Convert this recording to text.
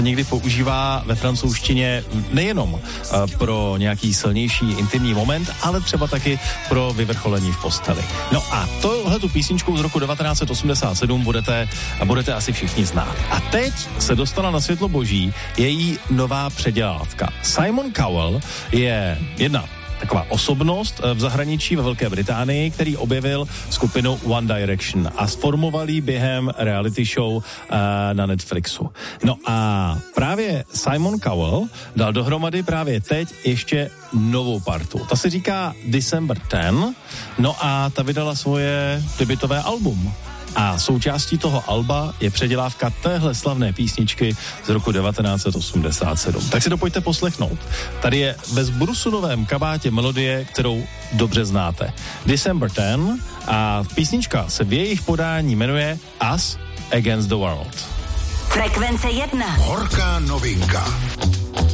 někdy používá ve francouzštině nejenom pro nějaký silnější intimní moment, ale třeba taky pro vyvrcholení v posteli. No a tohletu písničku z roku 1987 budete asi všichni znát. A teď se dostala na světlo boží její nová předělávka. Simon Cowell je jedna taková osobnost v zahraničí ve Velké Británii, který objevil skupinu One Direction a sformoval ji během reality show na Netflixu. No a právě Simon Cowell dal dohromady právě teď ještě novou partu. Ta se říká December 10, no a ta vydala svoje debutové album. A součástí toho alba je předělávka téhle slavné písničky z roku 1987. Tak si to pojďte poslechnout. Tady je ve zbrusunovém kabátě melodie, kterou dobře znáte. December 10 a písnička se v jejich podání jmenuje Us Against the World. Frekvence 1. Horká novinka.